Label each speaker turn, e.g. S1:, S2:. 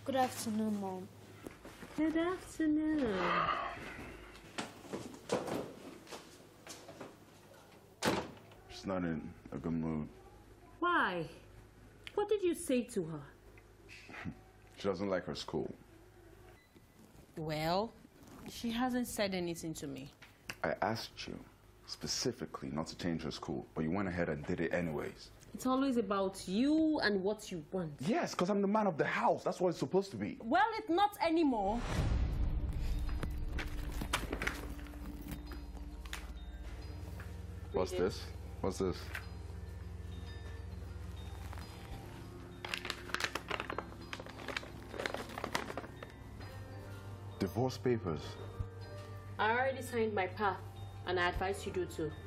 S1: Good afternoon, Mom.
S2: Good afternoon.
S3: She's not in a good mood.
S2: Why? What did you say to her?
S3: She doesn't like her school.
S4: Well, she hasn't said anything to me.
S3: I asked you specifically not to change her school, but you went ahead and did it anyways.
S2: It's always about you and what you want.
S3: Yes, because I'm the man of the house. That's what it's supposed to be.
S4: Well, it's not anymore.
S3: What's this? What's this? Divorce papers.
S2: I already signed my path, and I advise you do too.